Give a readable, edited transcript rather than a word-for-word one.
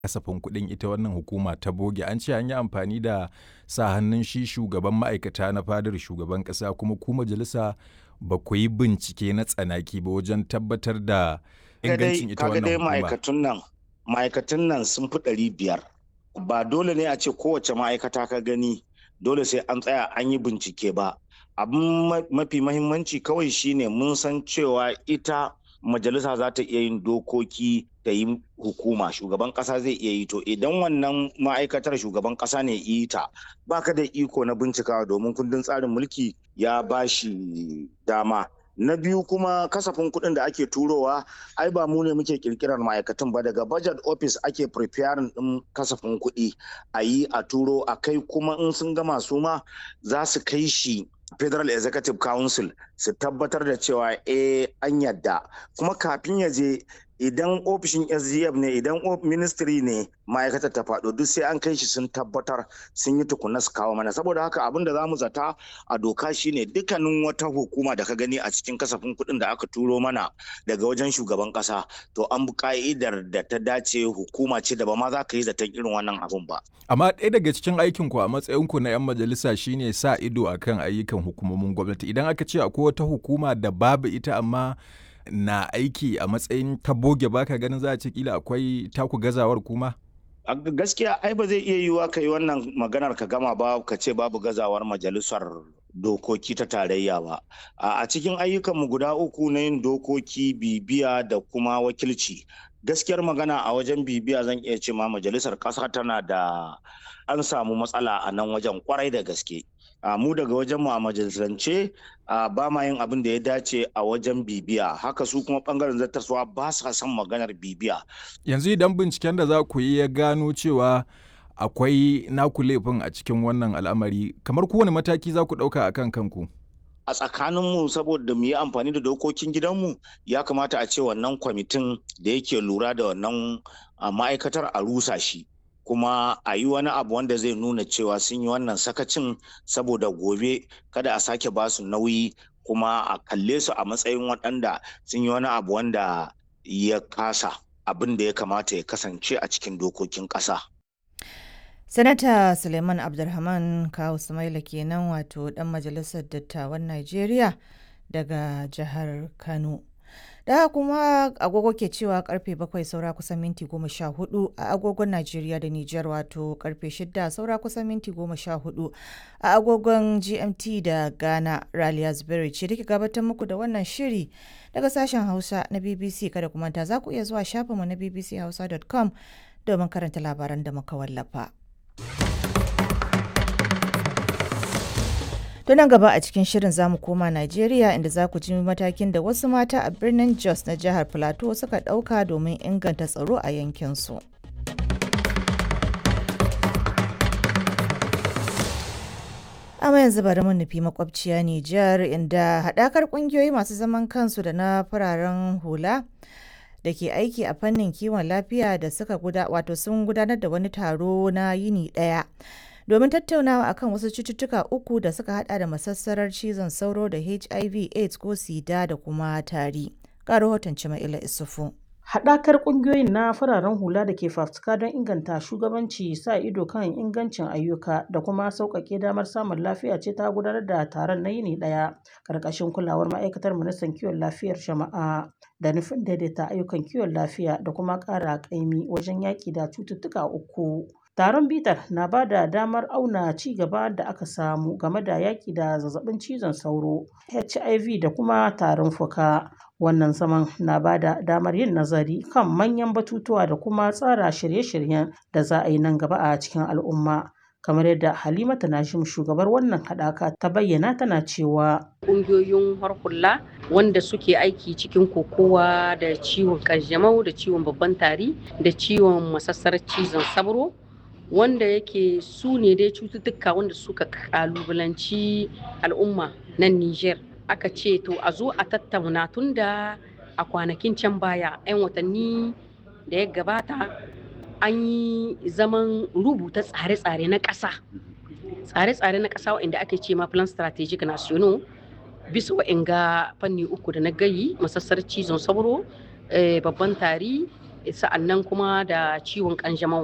kasafin kuɗin ita wannan hukuma ta boge. An ce an yi amfani da sa hannun shi shugaban ma'aikata na fadar shugaban ƙasa, kuma ku majalisa ba ku yi bincike na tsanaki ba wajen tabbatar da ingancin ita wannan hukuma. Ma'aikatan nan sun fi 500. Ba dole ne a ce kowace ma'aikata ka gani dole sai an tsaya an yi bincike ba. Abin mafi mahimmanci kawai shine mun san cewa ita majalisa za ta iya yin dokoki ta yi hukuma, shugaban kasa zai iya yi. To idan wannan ma'aikatar shugaban kasa ne yi ta, baka da iko na bincikawa domin kundin tsarin mulki ya bashi dama. Na biyu kuma kasafin kuɗin da ake turowa, ai ba mu ne muke kirkirar ma'aikatan ba, daga budget office ake preparing ɗin kasafin kuɗi a yi a turo a kai, kuma in sun gama su ma za su kai shi Federal Executive Council su tabbatar da cewa an yadda. Kuma kafin ya je, idan ofishin SGF ne, idan ministry ne ma'aikatar ta faɗo, duk sai an kai shi sun tabbatar sun yi tukuna su kawo mana. Saboda haka abin da za mu zata a doka shine dukkanin wata hukuma da ka gani a cikin kasafin kuɗin da aka turo mana daga wajen shugaban ƙasa, to an bi ka'idar da ta dace, hukuma ce da ba ma za ka yi zaton irin wannan abun ba. Amma ɗaya daga cikin aikinku a matsayinku na 'yan majalisa shine sa ido akan ayyukan hukumomin gwamnati. Idan aka ce akwai wata hukuma da babu ita amma na aiki a matsayin ta boge, baka ganin za a ce kila akwai taku gazawar kuma? A gaskiya ai ba zai iya yiwuwa ka yi wannan maganar ka gama ba ka ce babu gazawar majalisar dokoki ta tarayya ba. A cikin ayyukanmu guda uku na yin dokoki, bibiya da kuma wakilci, gaskiyar magana a wajen bibiya zan iya ce ma majalisar ƙasa tana da an samu matsala a nan wajen kwarai da gaske. Mu daga wajen mu a majalisance ba ma yin abin da ya dace a wajen bibiya, haka su kuma bangaren zartaswa ba sa son maganar bibiya. Yanzu idan binciken da za ku yi ya gano cewa akwai naku laifin a cikin wannan al'amari, kamar kowane mataki za ku ɗauka a kan kanku? A tsakaninmu, saboda mu yi amfani da dokokin gidanmu, ya kamata a ce wannan kwamitin da yake lura da wannan ma'aikatar a rusa shi, kuma a yi wani abu wanda zai nuna cewa sun yi wannan sakacin, saboda gobe kada a sake ba su nauyi, kuma a kalle su a matsayin waɗanda sun yi wani abu wanda ya kasa abin da ya kamata ya kasance a cikin dokokin ƙasa. Sanata Suleiman Abdulrahman Kawu Sumaila kenan, wato ɗan majalisar dattawan Najeriya daga jihar Kano. Da kuma agogo ke cewa karfe 7 saura kusan minti 14 a agogon Najeriya da Nijar, wato karfe 6 saura kusan minti 14 a agogon GMT da Ghana. Raliya Zuberi ce da ke gabatar muku da wannan shiri daga sashen Hausa na BBC. Kada kuma ta za ku iya zuwa shafinmu na bbchausa.com domin karanta labaran da muka wallafa. To nan gaba a cikin shirin zamu koma Najeriya, inda za ku ji matakin da wasu mata a birnin Jos na jihar Plateau suka ɗauka domin inganta tsaro a yankinsu. Amma yanzu bari mun nufi makwabciya Nijar, inda haɗakar ƙungiyoyi masu zaman kansu da na fararen hula da ke aiki a fannin kiwon lafiya da suka sun gudanar da wani taro na yini ɗaya domin tattaunawa akan wasu cututtuka uku da suka hada da masassarar cizon sauro da HIV, AIDS ko sida da kuma tari. Ga rahoton Cima'ila Isufu. Haɗakar ƙungiyoyin na fararen hula da ke fafutuka don inganta shugabanci, sa ido kan ingancin ayyuka da kuma sauƙaƙe damar samun lafiya ce ta gudanar da taron na yini ɗaya ƙarƙashin kulawar ma'aikatar ministan kiwon lafiyar jama'a, da nufin daidaita ayyukan kiwon lafiya da kuma ƙara ƙaimi wajen yaƙi da cututtuka uku. Taron bitar na ba da damar auna ci gaba da aka samu game da yaƙi da zazzabin cizon sauro, HIV da kuma tarin fuka. Wannan zaman na ba da damar yin nazari kan manyan batutuwa da kuma tsara shirye-shiryen da za a yi nan gaba a cikin al'umma. Kamar yadda Halimatu Nashim, shugabar wannan haɗaka, ta bayyana, tana cewa ƙungiyoyin harkula wanda suke aiki cikin kokowa da ciwon ƙanjamau da ciwon babban tari da ciwon masassarar cizon sauro, wanda yake su ne dai cututtuka wanda suka kalubalanci al'umma nan Niger. Aka ce to a zo a tattauna, tun da a kwanakin can baya 'yan watanni da ya gabata an yi zaman rubuta tsare-tsare na ƙasa waɗanda ake ce ma plan strategic national, bisa waɗanga fanni uku da na gayi: masassar cizon sauro, babban tari sa'annan kuma da ciwon ƙanjamau.